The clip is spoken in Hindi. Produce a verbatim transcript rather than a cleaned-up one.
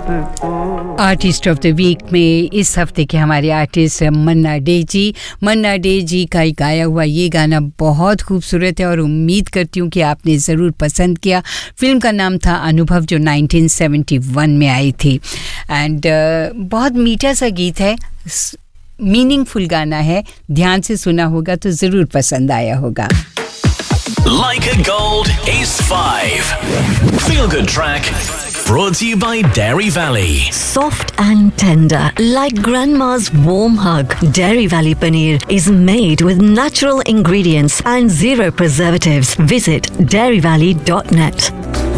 आर्टिस्ट ऑफ द वीक में इस हफ्ते के हमारे आर्टिस्ट मन्ना डे जी। मन्ना डे जी का ही गाया हुआ ये गाना बहुत खूबसूरत है और उम्मीद करती हूँ कि आपने ज़रूर पसंद किया। फिल्म का नाम था अनुभव, जो नाइनटीन सेवेंटी वन में आई थी। एंड uh, बहुत मीठा सा गीत है, मीनिंगफुल गाना है, ध्यान से सुना होगा तो ज़रूर पसंद आया होगा। Like a Gold Ace five Feel Good Track brought to you by Dairy Valley. Soft and tender, like grandma's warm hug. Dairy Valley Paneer is made with natural ingredients and zero preservatives. Visit dairy valley dot net.